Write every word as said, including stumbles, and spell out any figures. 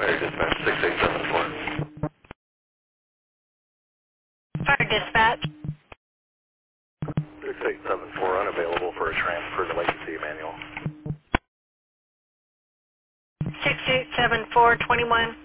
Fire dispatch six eight seven four. Fire dispatch. six eight seven four unavailable for a transfer to Legacy Manual. six eight seven four twenty-one.